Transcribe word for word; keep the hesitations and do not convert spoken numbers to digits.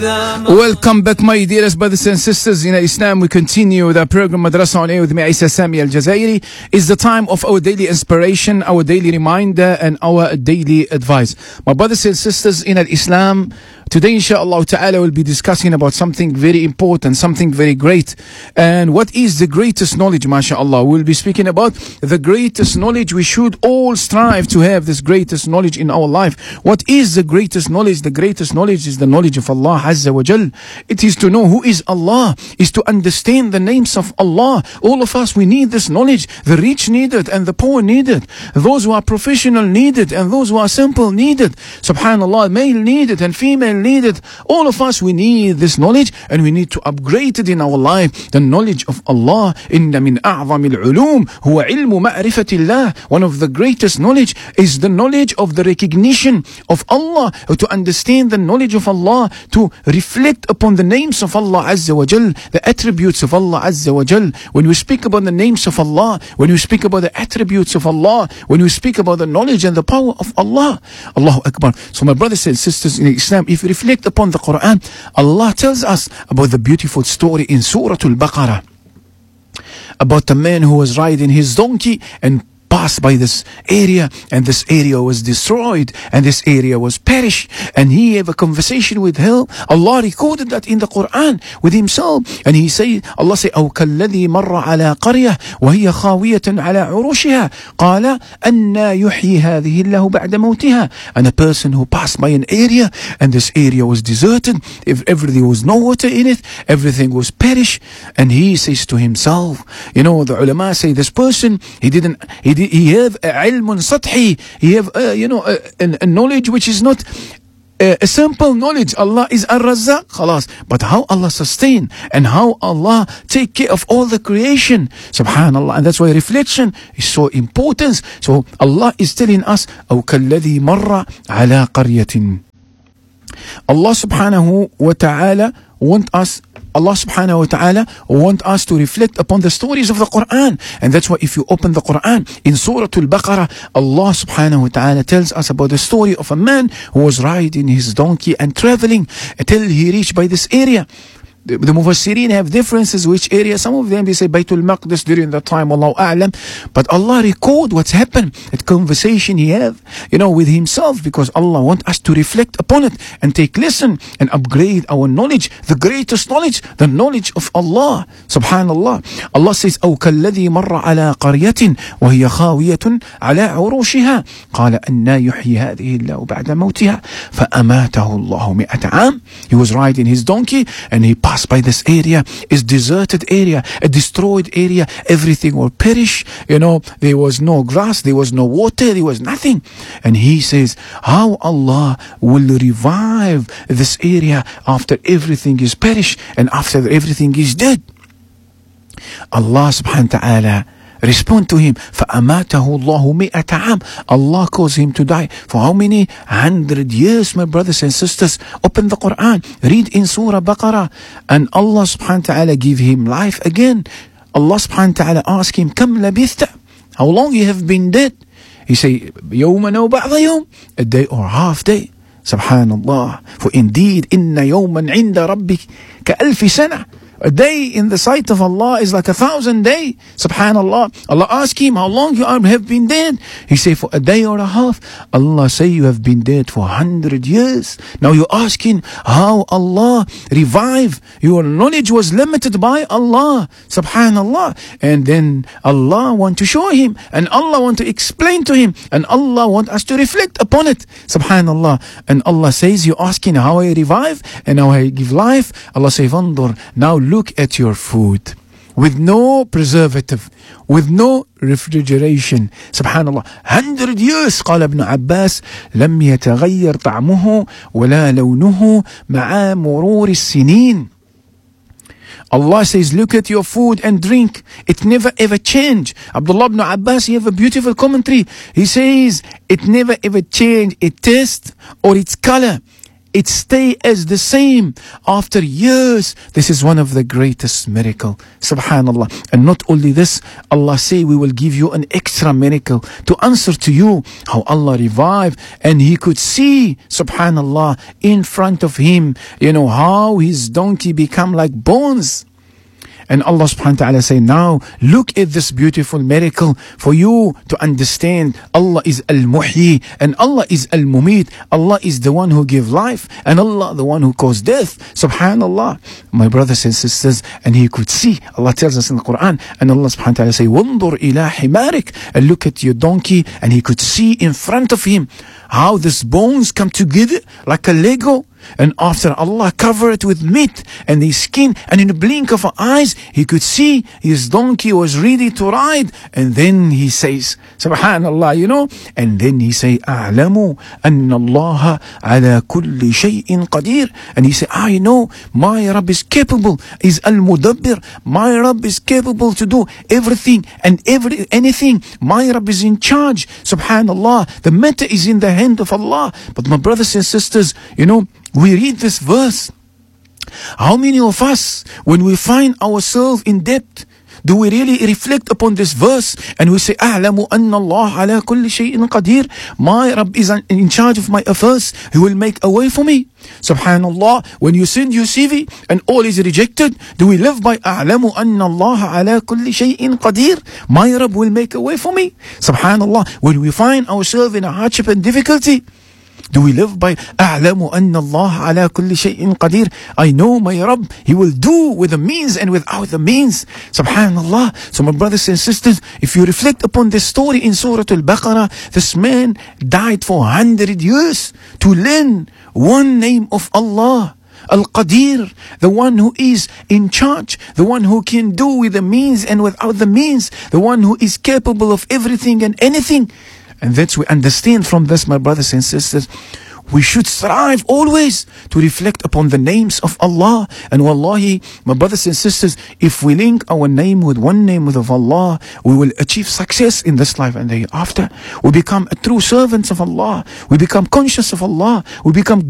Welcome back, my dearest brothers and sisters in Islam. We continue the program Madrasa on Air with me, Isa Sami Al-Jazairi. It's the time of our daily inspiration, our daily reminder, and our daily advice. My brothers and sisters in Islam, today, inshallah ta'ala, we'll be discussing about something very important, something very great. And what is the greatest knowledge, mashallah? We'll be speaking about the greatest knowledge. We should all strive to have this greatest knowledge in our life. What is the greatest knowledge? The greatest knowledge is the knowledge of Allah Azza wa Jal. It is to know who is Allah, is to understand the names of Allah. All of us, we need this knowledge. The rich need it and the poor need it. Those who are professional need it and those who are simple need it. Subhanallah, male need it and female need it. All of us, we need this knowledge and we need to upgrade it in our life. The knowledge of Allah. Inna min a'zami al-ulum huwa ilmu ma'rifatillah. One of the greatest knowledge is the knowledge of the recognition of Allah. To understand the knowledge of Allah, to reflect upon the names of Allah Azza wa Jal, the attributes of Allah Azza wa Jal. When we speak about the names of Allah, when we speak about the attributes of Allah, when we speak about the knowledge and the power of Allah, Allahu Akbar. So my brothers and sisters in Islam, if you reflect upon the Quran, Allah tells us about the beautiful story in Surah Al-Baqarah about a man who was riding his donkey and passed by this area, and this area was destroyed, and this area was perished, and he had a conversation with hell. Allah recorded that in the Quran with himself, and he say, Allah say, أو كالذي مر على قرية وهي خاوية على عروشها قال أن يحيي هذه الله بعد موتها. And a person who passed by an area, and this area was deserted, if everything was no water in it, everything was perished, and he says to himself, you know, the ulama say this person, he didn't, he did He have ilmun sathi. He have, uh, you know, a, a knowledge which is not uh, a simple knowledge. Allah is Ar-Razzaq, khalas. But how Allah sustain and how Allah take care of all the creation, subhanallah. And that's why reflection is so important. So Allah is telling us, أو كالذي مر على قرية. Allah subhanahu wa ta'ala want us Allah subhanahu wa ta'ala want us to reflect upon the stories of the Quran. And that's why if you open the Quran in Surah Al-Baqarah, Allah subhanahu wa ta'ala tells us about the story of a man who was riding his donkey and traveling until he reached by this area. The, the Mufassirin have differences which area. Some of them they say Baytul Maqdis during that time, Allahu A'lam. But Allah record what's happened, that conversation he have, you know, with himself, because Allah want us to reflect upon it and take lesson and upgrade our knowledge, the greatest knowledge, the knowledge of Allah. Subhanallah. Allah says, أو كالذي مر على قرية وهي خاوية على عروشها قال أنا يحيي هذه الله بعد موتها فأماته الله مئة عام. He was riding his donkey and he passed by this area, is deserted area, a destroyed area, everything will perish, you know, there was no grass, there was no water, there was nothing. And he says, how Allah will revive this area after everything is perished and after everything is dead? Allah subhanahu wa ta'ala respond to him, فَأَمَاتَهُ اللَّهُ مِئَةَ عَامٍ. Allah caused him to die for how many hundred years, my brothers and sisters? Open the Quran, read in Surah Baqarah, and Allah subhanahu wa ta'ala give him life again. Allah subhanahu wa ta'ala ask him, كَمْ لَبِثْتَ? How long you have been dead? He say, يَوْمًا أَوْ بَعْضَ يَوْمٍ, a day or half day. Subhanallah. For indeed, إِنَّ يَوْمًا عِنْدَ رَبِّكَ كَأَلْفِ سَنَةٍ. A day in the sight of Allah is like a thousand days. Subhanallah. Allah ask him, how long you have been dead? He say, for a day or a half. Allah say, you have been dead for a hundred years. Now you're asking how Allah revive. Your knowledge was limited by Allah. Subhanallah. And then Allah want to show him, and Allah want to explain to him, and Allah want us to reflect upon it. Subhanallah. And Allah says, you're asking how I revive and how I give life. Allah say, Vandur. Now look at your food with no preservative, with no refrigeration. Subhanallah. Hundred years. قال ابن عباس لم يتغير طعمه ولا لونه مع مرور السنين. Allah says, look at your food and drink. It never ever change. Abdullah ibn Abbas, he have a beautiful commentary. He says, it never ever change its taste or its color. it stay as the same after years. This is one of the greatest miracle. Subhanallah. And not only this, Allah say we will give you an extra miracle to answer to you how Allah revived, and he could see, subhanallah, in front of him, you know, how his donkey become like bones. And Allah subhanahu wa ta'ala say, now look at this beautiful miracle for you to understand Allah is Al-Muhyi and Allah is Al-Mumit. Allah is the one who give life and Allah the one who cause death. Subhanallah. My brothers and sisters, and he could see, Allah tells us in the Quran, and Allah subhanahu wa ta'ala say, وَانظُرْ إِلَىٰ حِمَارِكَ, and look at your donkey, and he could see in front of him how these bones come together like a Lego. And after Allah covered it with meat and the skin, and in a blink of eyes, he could see his donkey was ready to ride. And then he says, Subhanallah, you know, and then he say, أَعْلَمُ أَنَّ اللَّهَ عَلَى كُلِّ شَيْءٍ قَدِيرٌ. And he say, I know my Rabb is capable, is Al-Mudabbir. My Rabb is capable to do everything and every anything. My Rabb is in charge. Subhanallah, the matter is in the hand of Allah. But my brothers and sisters, you know, we read this verse. How many of us, when we find ourselves in debt, do we really reflect upon this verse and we say, أَعْلَمُ أَنَّ اللَّهَ عَلَى كُلِّ شَيْءٍ قَدِيرٌ. My Rabb is in charge of my affairs. He will make a way for me. Subhanallah, when you send your C V and all is rejected, do we live by أَعْلَمُ أَنَّ اللَّهَ عَلَى كُلِّ شَيْءٍ قَدِيرٌ. My Rabb will make a way for me. Subhanallah, when we find ourselves in a hardship and difficulty, do we live by أعلم أن الله على كل شيء قدير? I know my Rabb, he will do with the means and without the means. Subhanallah. So my brothers and sisters, if you reflect upon this story in Surah Al-Baqarah, this man died for one hundred years to learn one name of Allah. Al-Qadir, the one who is in charge, the one who can do with the means and without the means, the one who is capable of everything and anything. And that's we understand from this, my brothers and sisters, we should strive always to reflect upon the names of Allah. And wallahi, my brothers and sisters, if we link our name with one name of Allah, we will achieve success in this life and the hereafter. We become a true servants of Allah. We become conscious of Allah. We become